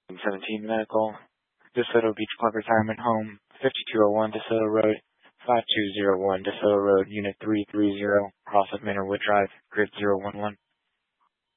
17 Medical, DeSoto Beach Club Retirement Home, 5201 DeSoto Road, 5201 DeSoto Road, Unit 330, Prospect Manor Wood Drive, Grid 011.